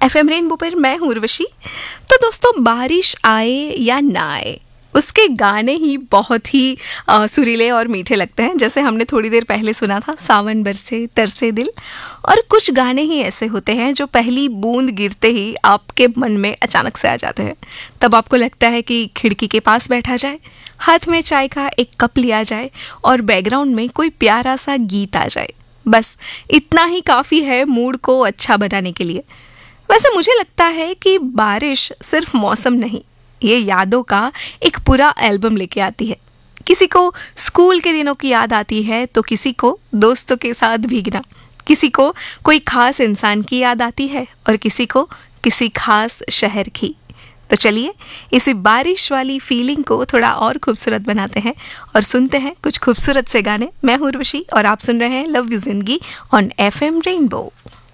FM rainbow पर मैं हूँ उर्वशी। तो दोस्तों, बारिश आए या ना आए, उसके गाने ही बहुत ही सुरीले और मीठे लगते हैं। जैसे हमने थोड़ी देर पहले सुना था, सावन बरसे तरसे दिल। और कुछ गाने ही ऐसे होते हैं जो पहली बूंद गिरते ही आपके मन में अचानक से आ जाते हैं। तब आपको लगता है कि खिड़की के पास बैठा जाए, हाथ में चाय का एक कप लिया जाए और बैकग्राउंड में कोई प्यारा सा गीत आ जाए। बस इतना ही काफ़ी है मूड को अच्छा बनाने के लिए। वैसे मुझे लगता है कि बारिश सिर्फ मौसम नहीं, ये यादों का एक पूरा एल्बम लेके आती है। किसी को स्कूल के दिनों की याद आती है, तो किसी को दोस्तों के साथ भीगना, किसी को कोई खास इंसान की याद आती है और किसी को किसी खास शहर की। तो चलिए इसी बारिश वाली फीलिंग को थोड़ा और खूबसूरत बनाते हैं और सुनते हैं कुछ खूबसूरत से गाने। मैं हूँ उर्वशी और आप सुन रहे हैं लव यू जिंदगी ऑन एफएम रेनबो।